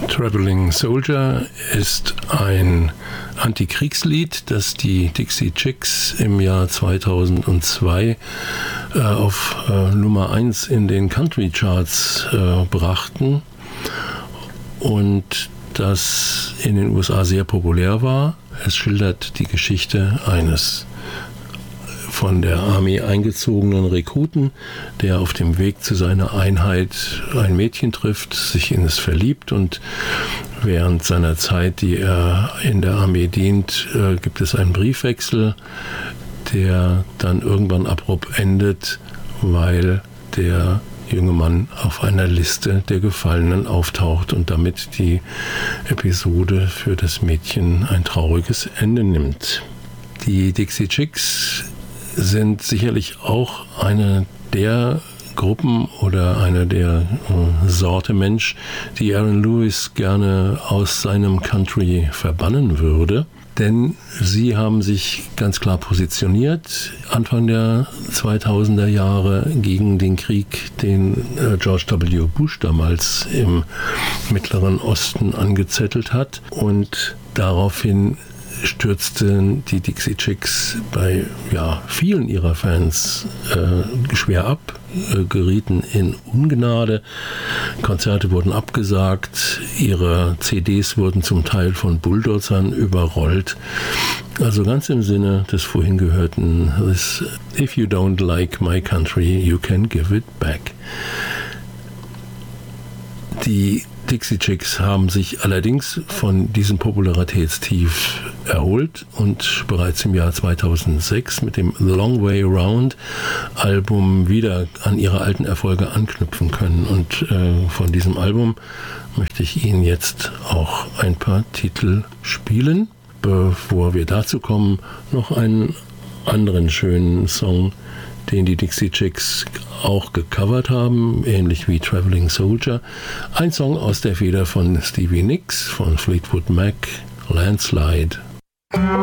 Traveling Soldier ist ein Antikriegslied, das die Dixie Chicks im Jahr 2002 auf Nummer 1 in den Country Charts brachten und das in den USA sehr populär war. Es schildert die Geschichte eines von der Armee eingezogenen Rekruten, der auf dem Weg zu seiner Einheit ein Mädchen trifft, sich in es verliebt, und während seiner Zeit, die er in der Armee dient, gibt es einen Briefwechsel, der dann irgendwann abrupt endet, weil der junge Mann auf einer Liste der Gefallenen auftaucht und damit die Episode für das Mädchen ein trauriges Ende nimmt. Die Dixie Chicks sind sicherlich auch eine der Gruppen oder eine der Sorte Mensch, die Aaron Lewis gerne aus seinem Country verbannen würde. Denn sie haben sich ganz klar positioniert Anfang der 2000er Jahre gegen den Krieg, den George W. Bush damals im Mittleren Osten angezettelt hat. Und daraufhin stürzten die Dixie Chicks bei vielen ihrer Fans schwer ab, gerieten in Ungnade. Konzerte wurden abgesagt, ihre CDs wurden zum Teil von Bulldozern überrollt. Also ganz im Sinne des vorhin gehörten If you don't like my country, you can give it back. Die Dixie Chicks haben sich allerdings von diesem Popularitätstief erholt und bereits im Jahr 2006 mit dem The Long Way Round Album wieder an ihre alten Erfolge anknüpfen können. Und von diesem Album möchte ich Ihnen jetzt auch ein paar Titel spielen. Bevor wir dazu kommen, noch einen anderen schönen Song, den die Dixie Chicks auch gecovert haben, ähnlich wie Traveling Soldier. Ein Song aus der Feder von Stevie Nicks von Fleetwood Mac, Landslide.